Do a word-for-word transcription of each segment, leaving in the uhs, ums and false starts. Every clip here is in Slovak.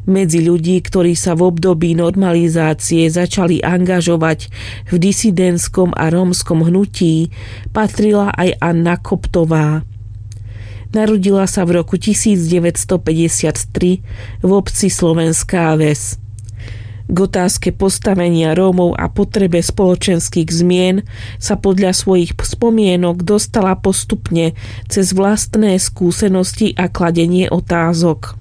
Medzi ľudí, ktorí sa v období normalizácie začali angažovať v disidentskom a rómskom hnutí, patrila aj Anna Koptová. Narodila sa v roku devätnásťstopäťdesiattri v obci Slovenská Ves. K otázke postavenia Rómov a potrebe spoločenských zmien sa podľa svojich spomienok dostala postupne cez vlastné skúsenosti a kladenie otázok.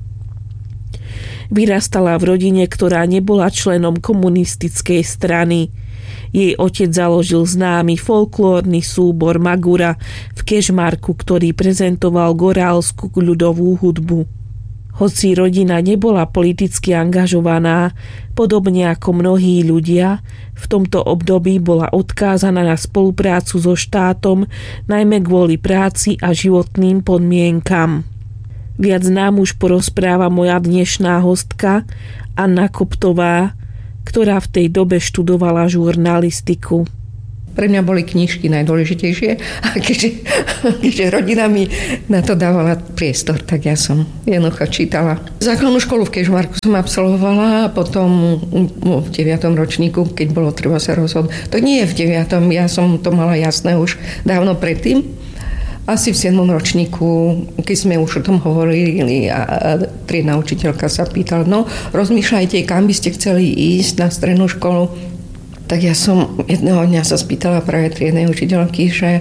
Vyrastala v rodine, ktorá nebola členom komunistickej strany. Jej otec založil známy folklórny súbor Magura v Kežmarku, ktorý prezentoval gorálsku ľudovú hudbu. Hoci rodina nebola politicky angažovaná, podobne ako mnohí ľudia, v tomto období bola odkázaná na spoluprácu so štátom, najmä kvôli práci a životným podmienkam. Viac nám už porozpráva moja dnešná hostka Anna Koptová, ktorá v tej dobe študovala žurnalistiku. Pre mňa boli knižky najdôležitejšie a keďže, keďže rodina mi na to dávala priestor, tak ja som jednoducho čítala. Základnú školu v Kežmarku som absolvovala a potom v deviatom ročníku, keď bolo treba sa rozhodnúť. To nie je v deviatom, ja som to mala jasné už dávno predtým. Asi v siedmom ročníku, keď sme už o tom hovorili a triedna učiteľka sa pýtala, no rozmýšľajte, kam by ste chceli ísť na strednú školu. Tak ja som jedného dňa sa spýtala práve triednej učiteľky, že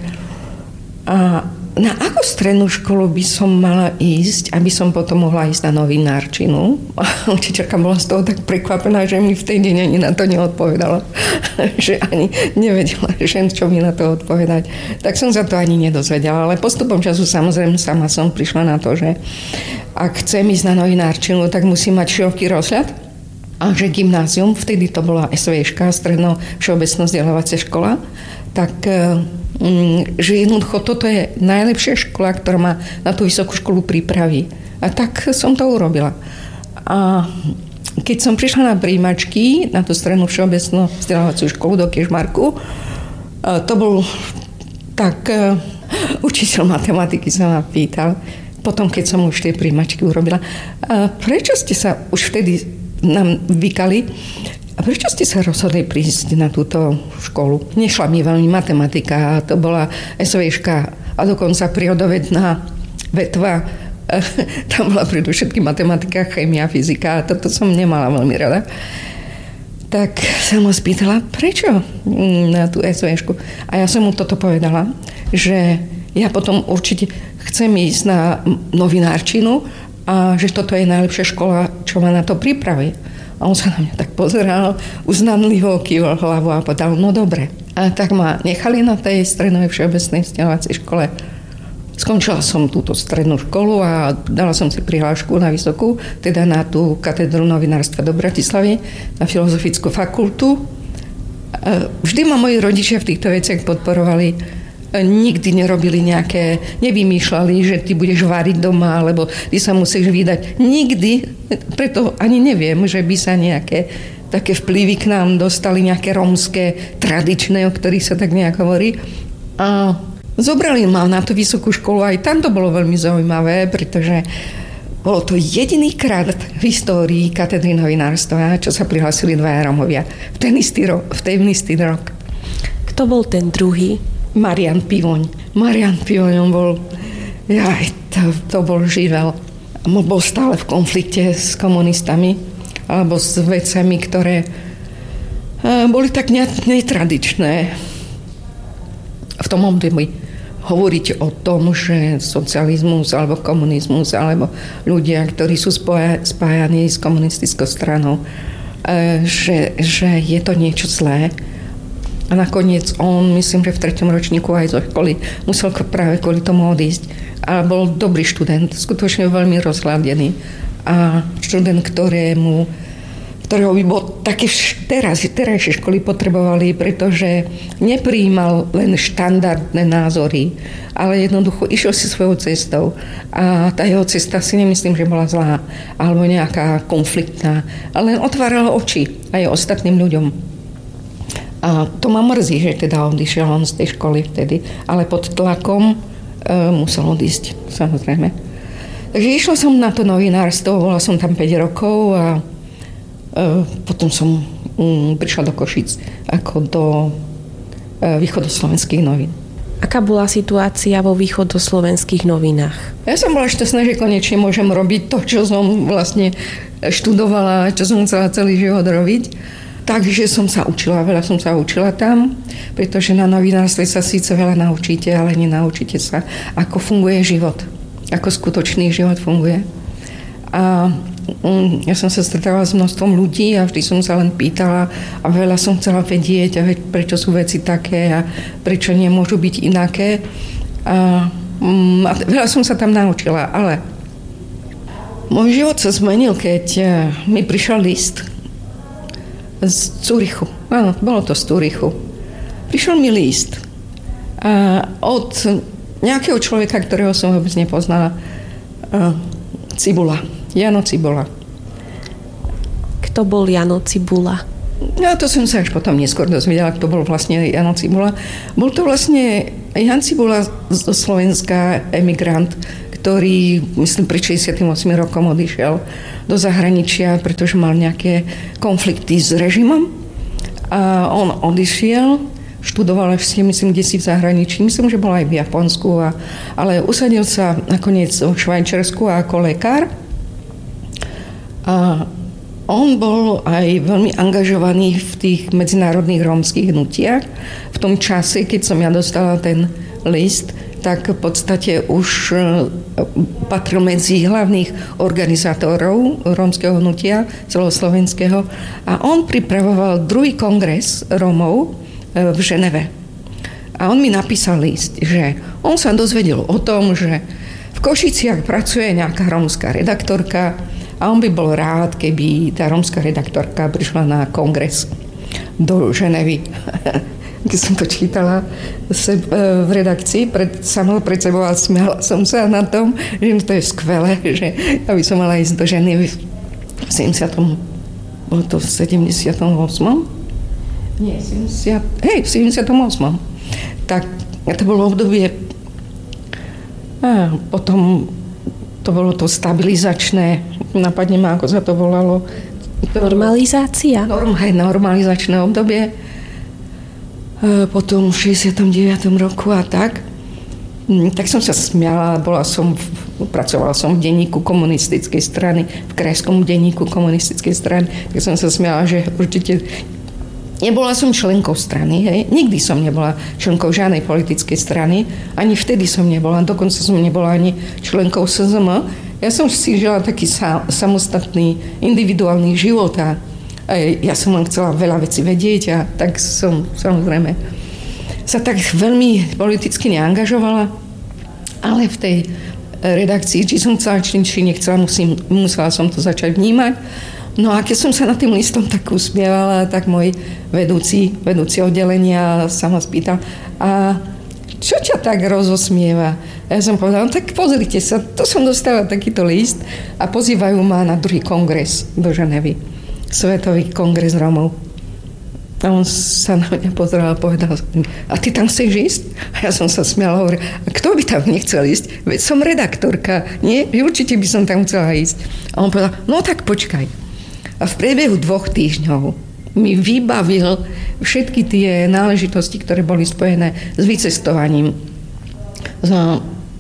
a na akú strednú školu by som mala ísť, aby som potom mohla ísť na novinárčinu. A učiteľka bola z toho tak prekvapená, že mi v tej deň ani na to neodpovedala. Že ani nevedela, že čo mi na to odpovedať. Tak som sa to ani nedozvedela. Ale postupom času samozrejme sama som prišla na to, že ak chcem ísť na novinárčinu, tak musím mať široký rozhľad. A že gymnázium, vtedy to bola SVŠka, stredno všeobecná vzdelávacia škola, tak že jednoducho toto je najlepšia škola, ktorá ma na tú vysokú školu pripraví. A tak som to urobila. A keď som prišla na prijímačky, na tú strednú všeobecnú vzdelávaciu školu do Kežmarku, to bol tak učiteľ matematiky sa ma pýtal, potom keď som už tie prijímačky urobila, prečo ste sa už vtedy nám vykali, a prečo ste sa rozhodli prísť na túto školu? Nešla mi veľmi matematika, to bola SVŠka a dokonca prírodovedná vetva. Tam bola predovšetkým matematika, chémia, fyzika a toto som nemala veľmi rada. Tak sa mu spýtala, prečo na tú SVŠku? A ja som mu toto povedala, že ja potom určite chcem ísť na novinárčinu a že toto je najlepšia škola, čo ma na to pripraví. A on sa na mňa tak pozeral, uznanlivo kývol hlavu a povedal, no dobre. A tak ma nechali na tej strednej všeobecnej vzdelávacej škole. Skončila som túto strednú školu a dala som si prihlášku na vysokú, teda na tú katedru novinárstva do Bratislavy, na filozofickú fakultu. Vždy ma moji rodičia v týchto veciach podporovali. Nikdy nerobili nejaké, nevymýšľali, že ty budeš variť doma, alebo ty sa musíš vydať. Nikdy, preto ani neviem, že by sa nejaké také vplyvy k nám dostali, nejaké rómske, tradičné, o ktorých sa tak nejak hovorí. A zobrali ma na tú vysokú školu, aj tam to bolo veľmi zaujímavé, pretože bolo to jediný krát v histórii katedry novinárstva, čo sa prihlásili dvaja Rómovia. V ten istý rok. V ten istý rok. Kto bol ten druhý? Marian Pivoň. Marian Pivoň, on bol, jaj, to, to bol živel. Bol stále v konflikte s komunistami, alebo s vecami, ktoré boli tak netradičné. V tom období hovoriť o tom, že socializmus alebo komunizmus, alebo ľudia, ktorí sú spoja, spájaní s komunistickou stranou, že, že je to niečo zlé. A nakoniec on, myslím, že v treťom ročníku aj zo školy musel práve kvôli tomu odísť. A bol dobrý študent, skutočne veľmi rozhľadený. A študent, ktorému, ktorého by bol také teraz, terajšie školy potrebovali, pretože neprijímal len štandardné názory, ale jednoducho išiel si svojou cestou. A tá jeho cesta si nemyslím, že bola zlá, alebo nejaká konfliktná, ale otváral oči aj ostatným ľuďom. A to ma mrzí, že teda odišiel on z tej školy vtedy, ale pod tlakom e, musel odísť, samozrejme. Takže išla som na to novinárstvo, bola som tam päť rokov a e, potom som mm, prišla do Košíc ako do e, východoslovenských novín. Aká bola situácia vo východoslovenských novinách? Ja som bola šťastná, že konečne môžem robiť to, čo som vlastne študovala, čo som chcela celý život robiť. Takže som sa učila, veľa som sa učila tam, pretože na novinárstve sa síce veľa naučíte, ale nenaučíte sa, ako funguje život, ako skutočný život funguje. A ja som sa stretávala s množstvom ľudí a vždy som sa len pýtala a veľa som chcela vedieť, a prečo sú veci také a prečo nemôžu byť inaké. A, a veľa som sa tam naučila, ale môj život sa zmenil, keď mi prišiel list z Zürichu. Áno, bolo to z Zürichu. Prišiel mi list a od nejakého človeka, ktorého som vôbec nepoznala, Cibula. Jano Cibula. Kto bol Jano Cibula? No to som sa až potom neskôr dozvedela, kto bol vlastne Jano Cibula. Bol to vlastne Jan Cibula zo Slovenska, emigrant, ktorý, myslím, pred šesťdesiatym ôsmym rokom odišiel do zahraničia, pretože mal nejaké konflikty s režimom. A on odišiel, študoval ešte, myslím, kdesi v zahraničí. Myslím, že bol aj v Japonsku, a, ale usadil sa nakoniec v Švajčiarsku ako lekár. A on bol aj veľmi angažovaný v tých medzinárodných rómskych hnutiach. V tom čase, keď som ja dostala ten list, tak v podstate už patril medzi hlavných organizátorov rómskeho hnutia celoslovenského. A on pripravoval druhý kongres Rómov v Ženeve. A on mi napísal list, že on sa dozvedel o tom, že v Košiciach pracuje nejaká rómska redaktorka a on by bol rád, keby tá rómska redaktorka prišla na kongres do Ženevy. Keď som to čítala v redakcii pred, samou pred sebou a smiala som sa na tom, že to je skvelé, že aby som mala ísť do Ženevy v sedemdesiatom bolo to v sedemdesiatom ôsmom Nie, sedemdesiat hej, v sedemdesiatom ôsmom Tak to bolo obdobie a potom to bolo to stabilizačné, napadne ma, ako sa to volalo. Normalizácia? Norm, hej, normalizačné obdobie. E, potom v šesťdesiatom deviatom roku a tak. Tak som sa smiala, bola som, pracovala som v denníku komunistickej strany, v krajskom denníku komunistickej strany, tak som sa smiala, že určite nebola som členkou strany, hej. Nikdy som nebola členkou žiadnej politickej strany, ani vtedy som nebola, dokonca som nebola ani členkou es zet em. Ja som si žila taký sa, samostatný, individuálny život a, a ja som len chcela veľa vecí vedieť a tak som samozrejme sa tak veľmi politicky neangažovala, ale v tej redakcii, či som chcela, či, či nechcela, musím, musela som to začať vnímať. No a keď som sa nad tým listom tak usmievala, tak môj vedúci, vedúci oddelenia sa ma spýtal, a čo ťa tak rozosmieva? Ja som povedala, no tak pozrite sa, to som dostala takýto list a pozývajú ma na druhý kongres do Ženevy. Svetový kongres Rómov. A on sa na mňa pozeral a povedal, a ty tam chceš ísť? A ja som sa smiala, hovorila, a kto by tam nechcel ísť? Veď som redaktorka, nie? Určite by som tam chcela ísť. A on povedal, no tak počkaj. A v priebehu dvoch týždňov mi vybavil všetky tie náležitosti, ktoré boli spojené s vycestovaním. Za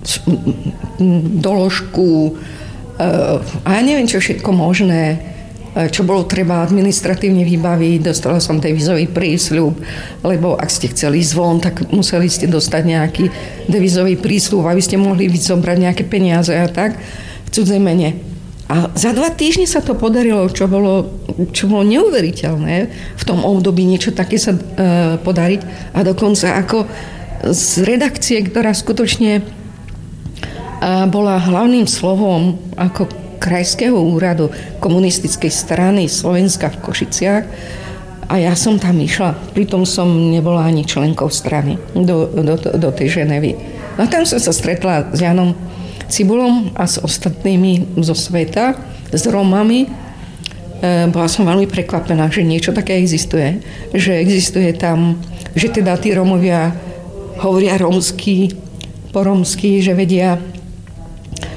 doložku a ja neviem, čo všetko možné, čo bolo treba administratívne vybaviť. Dostala som devizový prísľub, lebo ak ste chceli ísť von, tak museli ste dostať nejaký devizový prísľub, aby ste mohli zobrať nejaké peniaze a tak v cudzej mene. A za dva týždne sa to podarilo, čo bolo, čo bolo neuveriteľné v tom období niečo také sa e, podariť. A dokonca ako z redakcie, ktorá skutočne e, bola hlavným slovom ako krajského úradu komunistickej strany Slovenska v Košiciach, a ja som tam išla. Pritom som nebola ani členkou strany do, do, do tej Ženevy. A tam som sa stretla s Janom Cibulom a s ostatnými zo sveta, s Rómami. E, bola som veľmi prekvapená, že niečo také existuje. Že existuje tam, že teda tí Rómovia hovoria rómsky, po rómsky, že vedia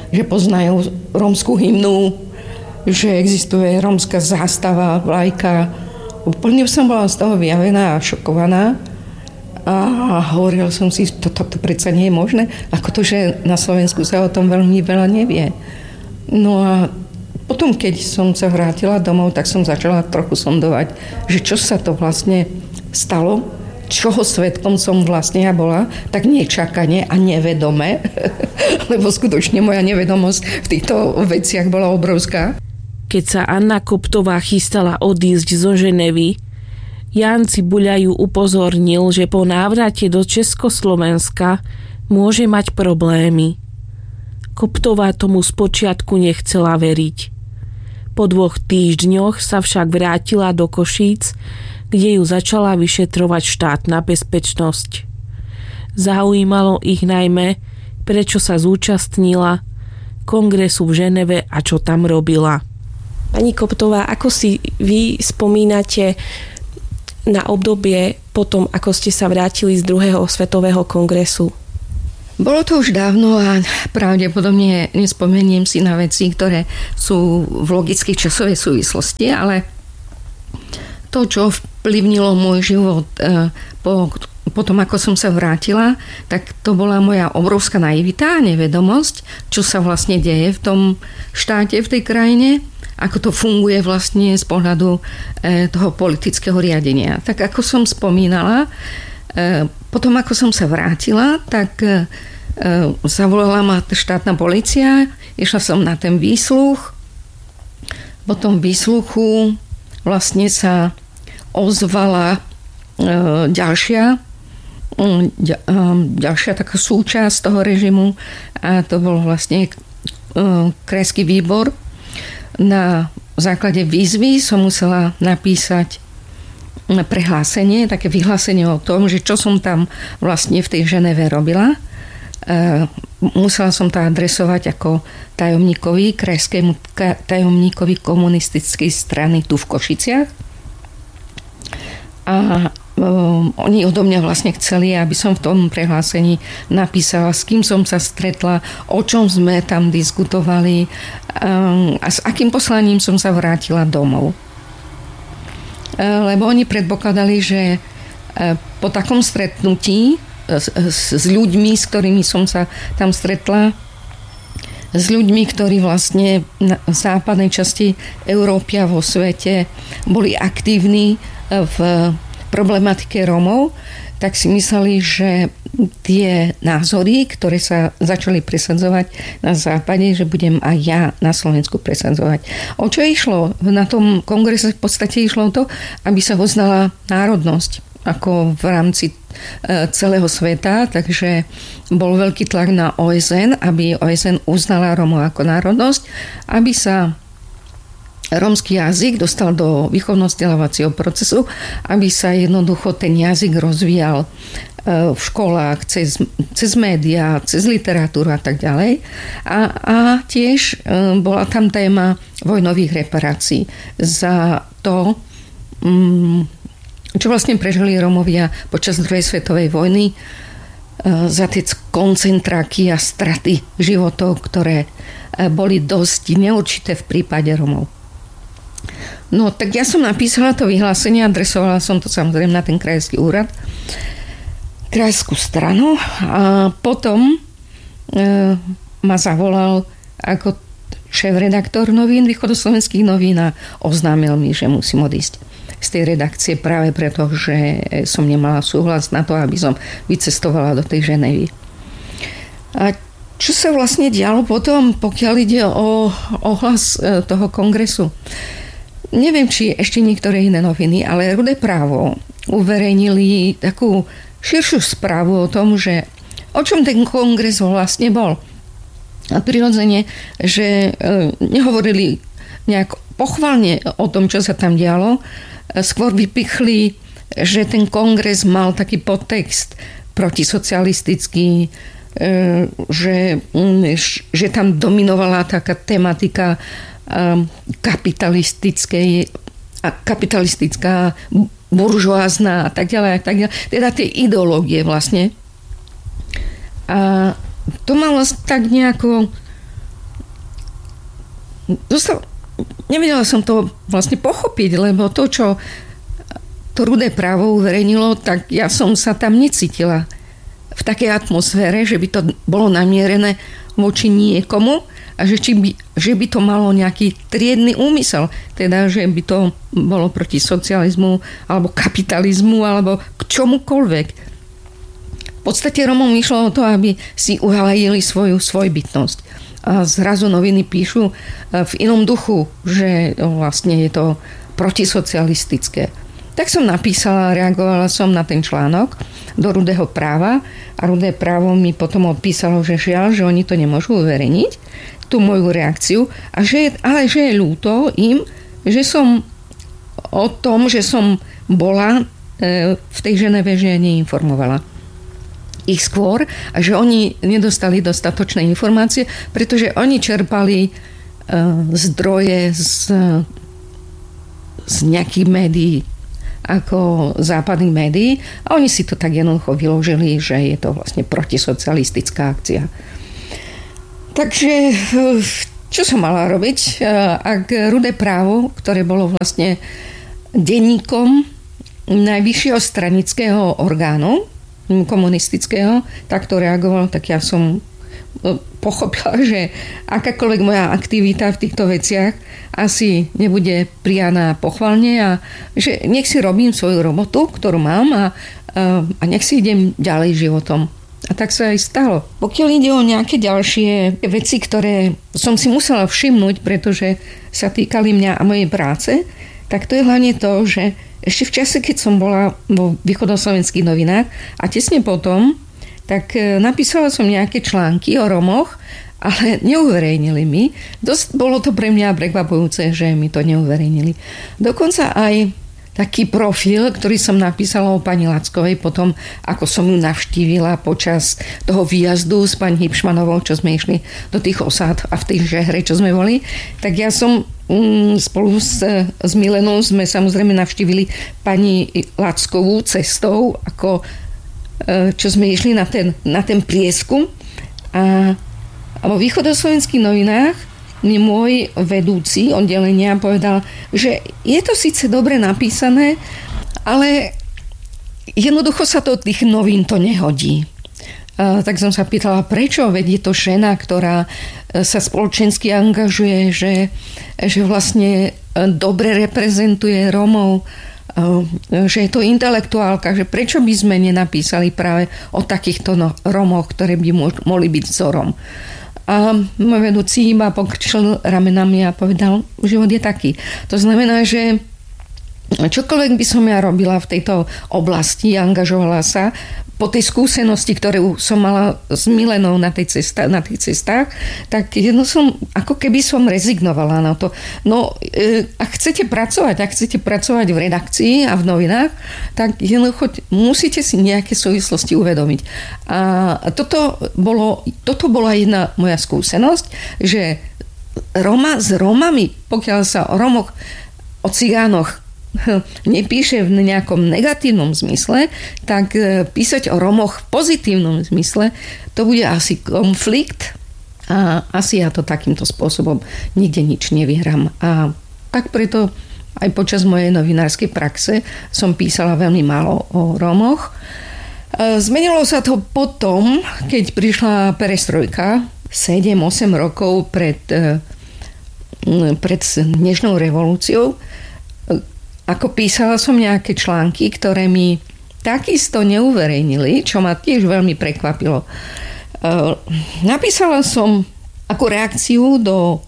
že poznajú rómsku hymnu, že existuje rómska zástava, vlajka. Úplne som bola z toho vyjavená a šokovaná. A hovorila som si, toto to, to predsa nie je možné. Ako to, že na Slovensku sa o tom veľmi veľa nevie. No a potom, keď som sa vrátila domov, tak som začala trochu sondovať, že čo sa to vlastne stalo, čoho svedkom som vlastne ja bola, tak nečakane a nevedome, lebo skutočne moja nevedomosť v týchto veciach bola obrovská. Keď sa Anna Koptová chystala odísť zo Ženevy, Ján Cibuľa ju upozornil, že po návrate do Československa môže mať problémy. Koptová tomu spočiatku nechcela veriť. Po dvoch týždňoch sa však vrátila do Košíc, kde ju začala vyšetrovať štátna bezpečnosť. Zaujímalo ich najmä, prečo sa zúčastnila kongresu v Ženeve a čo tam robila. Pani Koptová, ako si vy spomínate na obdobie potom, ako ste sa vrátili z druhého svetového kongresu? Bolo to už dávno a pravdepodobne nespomeniem si na veci, ktoré sú v logickej časovej súvislosti, ale to, čo vplyvnilo môj život po, po tom, ako som sa vrátila, tak to bola moja obrovská naivita a nevedomosť, čo sa vlastne deje v tom štáte, v tej krajine, ako to funguje vlastne z pohľadu toho politického riadenia. Tak ako som spomínala, potom, ako som sa vrátila, tak zavolala ma štátna polícia, išla som na ten výsluch. Po tom výsluchu vlastne sa ozvala ďalšia, ďalšia taká súčasť toho režimu a to bol vlastne krajský výbor. Na základe výzvy som musela napísať prehlásenie, také vyhlásenie o tom, že čo som tam vlastne v tej Ženeve robila. Musela som to adresovať ako tajomníkovi, krajskému tajomníkovi komunistickej strany tu v Košiciach. A um, oni odo mňa vlastne chceli, aby som v tom prehlásení napísala, s kým som sa stretla, o čom sme tam diskutovali um, a s akým poslaním som sa vrátila domov. Lebo oni predpokladali, že po takom stretnutí s, s ľuďmi, s ktorými som sa tam stretla, s ľuďmi, ktorí vlastne v západnej časti Európy a vo svete boli aktívni v problematike Rómov, tak si mysleli, že tie názory, ktoré sa začali presadzovať na západe, že budem aj ja na Slovensku presadzovať. O čo išlo? Na tom kongrese v podstate išlo o to, aby sa uznala národnosť ako v rámci celého sveta, takže bol veľký tlak na ó es en, aby ó es en uznala Rómov ako národnosť, aby sa rómsky jazyk dostal do výchovno-vzdelávacieho procesu, aby sa jednoducho ten jazyk rozvíjal v školách, cez, cez médiá, cez literatúru a tak ďalej. A, a tiež bola tam téma vojnových reparácií za to, čo vlastne prežili Rómovia počas druhej svetovej vojny, za tie koncentráky a straty životov, ktoré boli dosť neurčité v prípade Rómov. No, tak ja som napísala to vyhlásenie, adresovala som to samozrejme na ten krajský úrad, krajskú stranu a potom e, ma zavolal ako šéf-redaktor novín, východoslovenských novín a oznámil mi, že musím odísť z tej redakcie práve preto, že som nemala súhlas na to, aby som vycestovala do tej Ženevy. A čo sa vlastne dialo potom, pokiaľ ide o ohlas toho kongresu? Neviem, či ešte niektoré iné noviny, ale Rudé právo uverejnili takú širšiu správu o tom, že o čom ten kongres vlastne bol. A prirodzene, že nehovorili nejak pochvalne o tom, čo sa tam dialo, skôr vypichli, že ten kongres mal taký podtext protisocialistický, že, že tam dominovala taká tematika kapitalistickej a kapitalistická, buržoázna a tak ďalej a tak ďalej. Teda tie ideológie vlastne. A to malo tak nejako dostal, nevedela som to vlastne pochopiť, lebo to, čo to Rudé právo uverejnilo, tak ja som sa tam necítila v takej atmosfére, že by to bolo namierené voči niekomu a že, či by, že by to malo nejaký triedny úmysel. Teda, že by to bolo proti socializmu alebo kapitalizmu alebo k čomukoľvek. V podstate Romom išlo o to, aby si uhájili svoju svojbytnosť. A zrazu noviny píšu v inom duchu, že vlastne je to protisocialistické. Tak som napísala, reagovala som na ten článok do Rudého práva a Rudé právo mi potom odpísalo, že žiaľ, že oni to nemôžu uverejniť, tú moju reakciu, a že, ale že je ľúto im, že som o tom, že som bola v tej Ženeve, že ja neinformovala ich skôr a že oni nedostali dostatočné informácie, pretože oni čerpali zdroje z, z nejakých médií ako západných médií a oni si to tak jednoducho vyložili, že je to vlastne protisocialistická akcia. Takže čo som mala robiť? Ak Rudé právo, ktoré bolo vlastne denníkom najvyššieho stranického orgánu komunistického, takto reagovalo, tak ja som pochopila, že akákoľvek moja aktivita v týchto veciach asi nebude prijaná pochvalne a že nech si robím svoju robotu, ktorú mám a, a nech si idem ďalej životom. A tak sa aj stalo. Pokiaľ ide o nejaké ďalšie veci, ktoré som si musela všimnúť, pretože sa týkali mňa a mojej práce, tak to je hlavne to, že ešte v čase, keď som bola vo východoslovenských novinách a tesne potom, tak napísala som nejaké články o Romoch, ale neuverejnili mi. Dosť bolo to pre mňa prekvapujúce, že mi to neuverejnili. Dokonca aj taký profil, ktorý som napísala o pani Lackovej potom, ako som ju navštívila počas toho výjazdu s pani Hipšmanovou, čo sme išli do tých osád a v tej Žehre, čo sme boli, tak ja som mm, spolu s, s Milenou sme samozrejme navštívili pani Lackovú cestou, ako čo sme išli na ten, na ten prieskum a, a vo východoslovenských novinách mi môj vedúci oddelenia povedal, že je to síce dobre napísané, ale jednoducho sa to od tých novín to nehodí. A, tak som sa pýtala, prečo? Veď je to žena, ktorá sa spoločensky angažuje, že, že vlastne dobre reprezentuje Rómov, že je to intelektuálka, že prečo by sme nenapísali práve o takýchto no, Rómoch, ktoré by mo- mohli byť vzorom. A môj vedúci iba pokrčil ramenami a povedal, život je taký. To znamená, že čokoľvek by som ja robila v tejto oblasti, angažovala sa, po tej skúsenosti, ktorú som mala s Milenou na, tej cesta, na tých cestách, tak jedno som, ako keby som rezignovala na to. No, e, ak chcete pracovať, ak chcete pracovať v redakcii a v novinách, tak jednoducho musíte si nejaké súvislosti uvedomiť. A toto, bolo, toto bola jedna moja skúsenosť, že Roma s Romami, pokiaľ sa o Romoch, o Cigánoch nepíše v nejakom negatívnom zmysle, tak písať o Romoch v pozitívnom zmysle, to bude asi konflikt a asi ja to takýmto spôsobom nikde nič nevyhrám. A tak preto aj počas mojej novinárskej praxe som písala veľmi málo o Romoch. Zmenilo sa to potom, keď prišla perestrojka sedem osem rokov pred, pred dnešnou revolúciou. Ako písala som nejaké články, ktoré mi takisto neuverejnili, čo ma tiež veľmi prekvapilo. Napísala som ako reakciu do,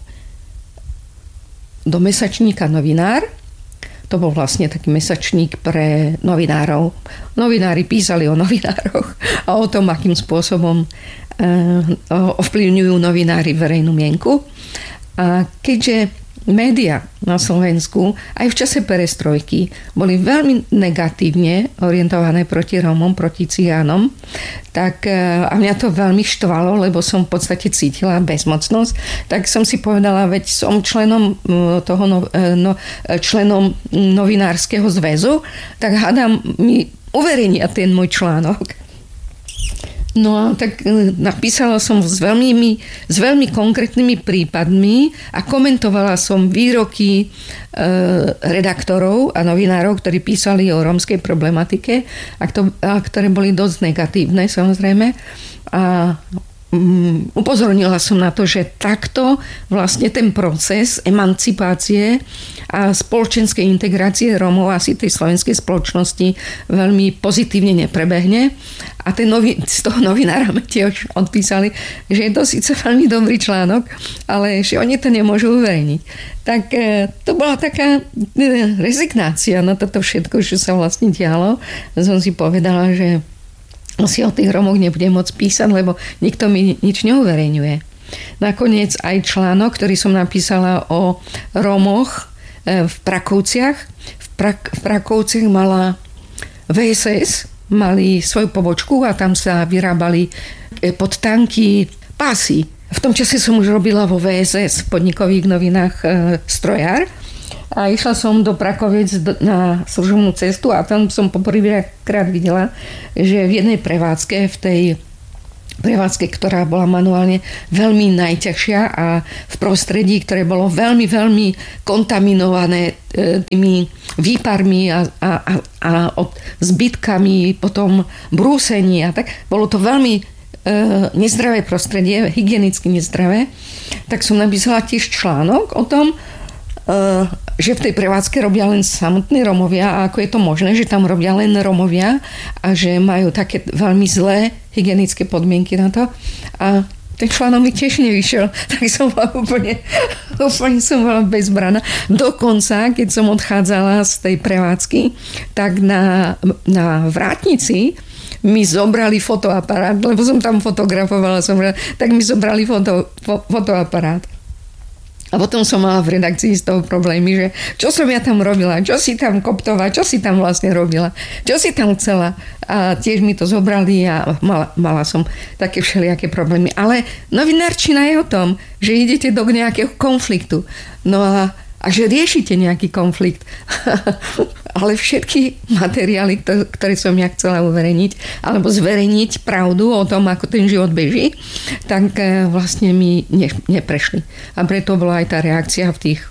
do mesačníka Novinár. To bol vlastne taký mesačník pre novinárov. Novinári písali o novinároch a o tom, akým spôsobom ovplyvňujú novinári verejnú mienku. A keďže média na Slovensku aj v čase perestrojky boli veľmi negatívne orientované proti Rómom, proti Cigánom, tak a mňa to veľmi štvalo, lebo som v podstate cítila bezmocnosť, tak som si povedala, veď som členom toho no, no, členom novinárskeho zväzu, tak hádam mi uverejnia ten môj článok. No a tak napísala som s veľmi, s veľmi konkrétnymi prípadmi a komentovala som výroky e, redaktorov a novinárov, ktorí písali o rómskej problematike a, to, a ktoré boli dosť negatívne, samozrejme. A um, upozornila som na to, že takto vlastne ten proces emancipácie a spoločenskej integrácie Rómov asi tej slovenskej spoločnosti veľmi pozitívne neprebehne. A ten novi, z toho novinára mi tiež odpísali, že je to síce veľmi dobrý článok, ale že oni to nemôžu uverejniť. Tak e, to bola taká e, rezignácia na toto všetko, čo sa vlastne dialo. Som si povedala, že si o tých Rómoch nebudem môcť písať, lebo nikto mi nič neuverejňuje. Nakoniec aj článok, ktorý som napísala o Rómoch e, v Prakovciach. V, Prak- v Prakovciach mala vé es es, mali svoju pobočku a tam sa vyrábali pod tanky pásy. V tom čase som už robila vo vé es es v podnikových novinách e, strojár a išla som do Prakoviec na služobnú cestu a tam som poprvýkrát videla, že v jednej prevádzke, v tej prevádzke, ktorá bola manuálne veľmi najťažšia a v prostredí, ktoré bolo veľmi, veľmi kontaminované tými výparmi a, a, a, a od zbytkami, potom brúsení a tak. Bolo to veľmi e, nezdravé prostredie, hygienicky nezdravé. Tak som napísala tiež článok o tom, e, že v tej prevádzke robia len samotní Rómovia a ako je to možné, že tam robia len Rómovia a že majú také veľmi zlé hygienické podmienky na to. A ten článok mi tiež nevyšiel, tak som bola úplne, úplne som bola bezbraná. Dokonca, keď som odchádzala z tej prevádzky, tak na, na vrátnici mi zobrali fotoaparát, lebo som tam fotografovala, som, tak mi zobrali foto, fo, fotoaparát. A potom som mala v redakcii z toho problémy, že čo som ja tam robila, čo si tam koptová, čo si tam vlastne robila, čo si tam chcela. A tiež mi to zobrali a mala, mala som také všelijaké problémy. Ale novinárčina je o tom, že idete do nejakého konfliktu. No a a že riešite nejaký konflikt. Ale všetky materiály, ktoré som ja chcela uverejniť, alebo zverejniť pravdu o tom, ako ten život beží, tak vlastne mi ne, neprešli. A preto bola aj tá reakcia v tých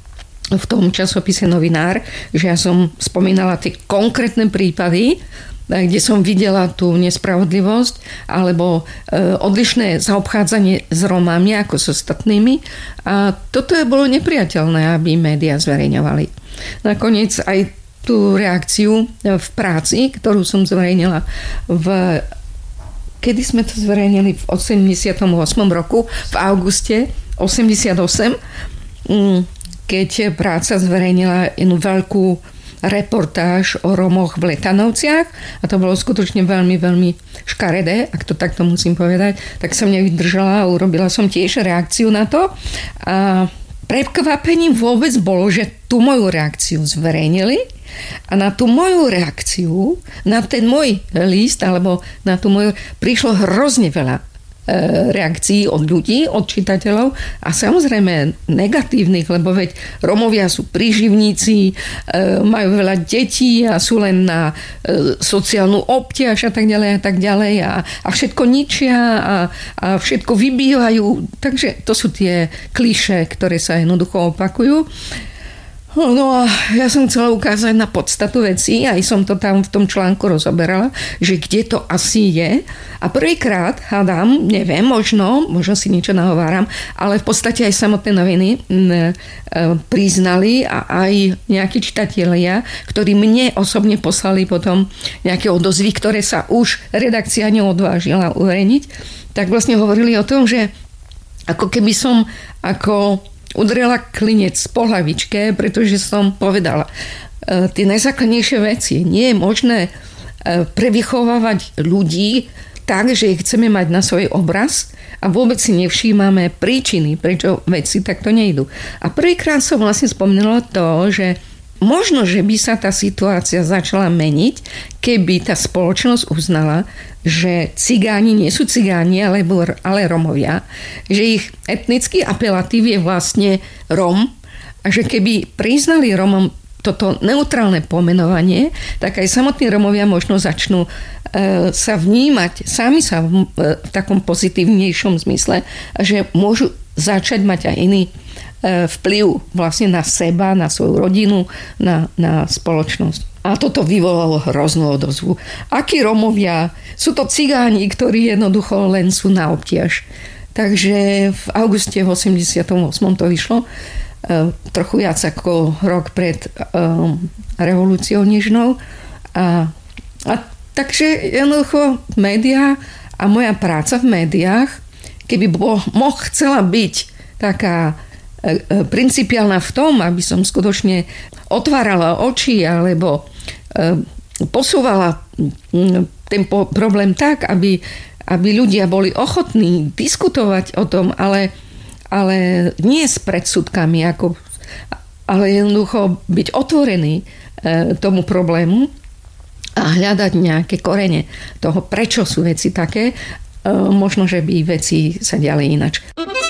v tom časopise Novinár, že ja som spomínala tie konkrétne prípady, kde som videla tú nespravodlivosť alebo odlišné zaobchádzanie s Rómami ako s ostatnými. A toto je bolo nepriateľné, aby médiá zverejňovali. Nakoniec aj tú reakciu v práci, ktorú som zverejnila v... Kedy sme to zverejnili? V osemdesiatom ôsmom roku, v auguste osemdesiatosem, keď práca zverejnila jednu veľkú reportáž o Rómoch v Letanovciach a to bolo skutočne veľmi, veľmi škaredé, ak to takto musím povedať, tak som nevydržala a urobila som tiež reakciu na to a prekvapením vôbec bolo, že tú moju reakciu zverejnili a na tú moju reakciu, na ten môj list alebo na tú moju, prišlo hrozne veľa reakcií od ľudí, od čitateľov a samozrejme negatívnych, lebo veď Rómovia sú príživníci, majú veľa detí a sú len na sociálnu obťaž a tak ďalej a tak ďalej a, a všetko ničia a, a všetko vybíjajú. Takže to sú tie klišé, ktoré sa jednoducho opakujú. No a ja som chcela ukázať na podstatu vecí, aj som to tam v tom článku rozoberala, že kde to asi je. A prvýkrát, hádam, neviem, možno, možno si niečo nahováram, ale v podstate aj samotné noviny priznali a aj nejakí čitatelia, ktorí mne osobne poslali potom nejaké odozvy, ktoré sa už redakcia neodvážila uverejniť, tak vlastne hovorili o tom, že ako keby som ako udrela klinec po hlavičke, pretože som povedala e, tie najzákladnejšie veci. Nie je možné e, prevychovávať ľudí tak, že ich chceme mať na svoj obraz a vôbec si nevšímame príčiny, prečo veci takto nejdú. A prvýkrát som vlastne spomínala to, že možno, že by sa tá situácia začala meniť, keby tá spoločnosť uznala, že cigáni nie sú cigáni, alebo, ale Rómovia, že ich etnický apelatív je vlastne Róm a že keby priznali Rómom toto neutrálne pomenovanie, tak aj samotní Romovia možno začnú sa vnímať, sami sa v, v takom pozitívnejšom zmysle, že môžu začať mať aj iný vplyv vlastne na seba, na svoju rodinu, na, na spoločnosť. A toto vyvolalo hroznú odozvu. Akí Romovia? Sú to cigáni, ktorí jednoducho len sú na obtiaž. Takže v auguste v osemdesiatom ôsmom to vyšlo, trochu viac ako rok pred revolúciou nežnou. A, a takže jednoducho médiá a moja práca v médiách, keby bo, moh chcela byť taká principiálna v tom, aby som skutočne otvárala oči alebo posúvala ten problém tak, aby aby ľudia boli ochotní diskutovať o tom, ale, ale nie s predsudkami, ako, ale jednoducho byť otvorený e, tomu problému a hľadať nejaké korene toho, prečo sú veci také, e, možno, že by veci sa diali inač.